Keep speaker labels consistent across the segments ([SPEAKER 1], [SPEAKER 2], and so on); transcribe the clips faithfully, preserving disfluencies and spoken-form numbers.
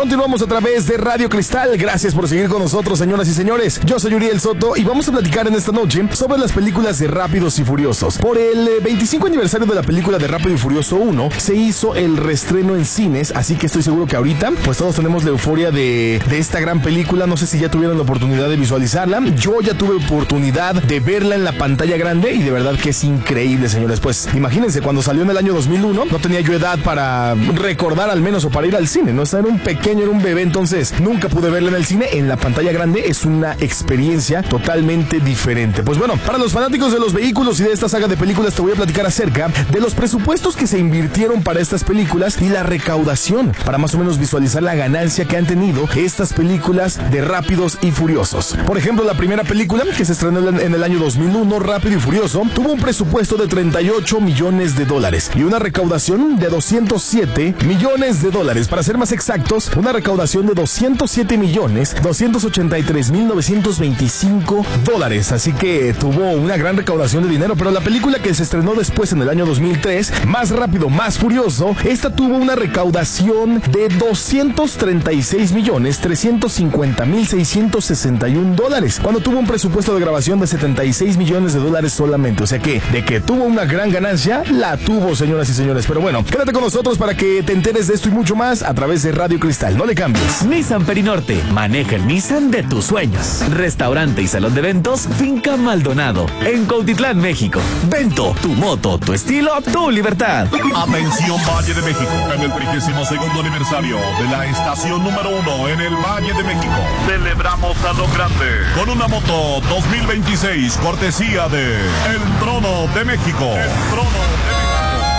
[SPEAKER 1] Continuamos a través de Radio Cristal. Gracias por seguir con nosotros, señoras y señores. Yo soy Uriel Soto y vamos a platicar en esta noche sobre las películas de Rápidos y Furiosos. Por el veinticinco aniversario de la película de Rápido y Furioso uno, se hizo el reestreno en cines, así que estoy seguro que ahorita, pues todos tenemos la euforia de, de esta gran película. No sé si ya tuvieron la oportunidad de visualizarla. Yo ya tuve oportunidad de verla en la pantalla grande y de verdad que es increíble, señores. Pues imagínense, cuando salió en el año dos mil uno, no tenía yo edad para recordar al menos o para ir al cine, ¿no? Era un pequeño, era un bebé, entonces nunca pude verla en el cine. En la pantalla grande es una experiencia totalmente diferente. Pues bueno, para los fanáticos de los vehículos y de esta saga de películas, te voy a platicar acerca de los presupuestos que se invirtieron para estas películas y la recaudación, para más o menos visualizar la ganancia que han tenido estas películas de Rápidos y Furiosos. Por ejemplo, la primera película, que se estrenó en el año dos mil uno, Rápido y Furioso, tuvo un presupuesto de treinta y ocho millones de dólares y una recaudación de doscientos siete millones de dólares. Para ser más exactos, una recaudación de doscientos siete millones doscientos ochenta y tres mil novecientos veinticinco dólares. Así que tuvo una gran recaudación de dinero. Pero la película que se estrenó después en el año dos mil tres, Más Rápido, Más Furioso, esta tuvo una recaudación de doscientos treinta y seis millones trescientos cincuenta mil seiscientos sesenta y un dólares, cuando tuvo un presupuesto de grabación de setenta y seis millones de dólares solamente. O sea que de que tuvo una gran ganancia, la tuvo, señoras y señores. Pero bueno, quédate con nosotros para que te enteres de esto y mucho más a través de Radio Cristal. No le cambies.
[SPEAKER 2] Nissan Perinorte, maneja el Nissan de tus sueños. Restaurante y salón de eventos Finca Maldonado, en Cuautitlán, México. Vento, tu moto, tu estilo, tu libertad.
[SPEAKER 3] Atención Valle de México, en el trigésimo segundo aniversario de la estación número uno en el Valle de México, celebramos a lo grande con una moto dos mil veintiséis cortesía de El Trono de México. El Trono de México.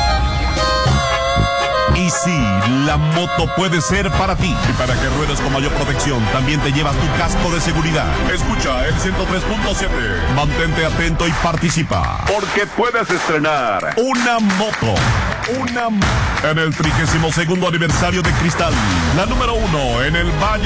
[SPEAKER 3] Y sí, la moto puede ser para ti. Y para que ruedes con mayor protección, también te llevas tu casco de seguridad. Escucha el ciento tres punto siete. Mantente atento y participa, porque puedes estrenar una moto. Una moto. En el trigésimo segundo aniversario de Cristal, la número uno en el Valle